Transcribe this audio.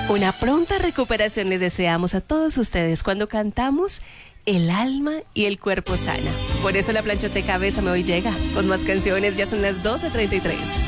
Una pronta recuperación les deseamos a todos ustedes cuando cantamos el alma y el cuerpo sana. Por eso la planchoteca Bésame hoy llega con más canciones, ya son las 12:33.